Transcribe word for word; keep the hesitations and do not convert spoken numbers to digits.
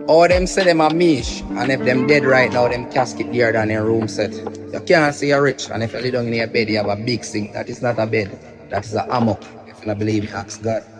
Or them say them a mish, and if them dead right now, them casket there than their room set. You can't say you're rich, and if you lay down in your bed, you have a big sink. That is not a bed. That is a hammock. If you don't believe me, ask God.